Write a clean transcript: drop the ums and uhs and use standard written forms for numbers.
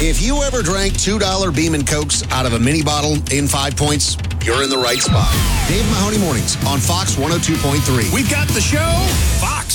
If you ever drank $2 Beam & Cokes out of a mini bottle in 5 points, you're in the right spot. Dave Mahoney Mornings on Fox 102.3. We've got the show, Fox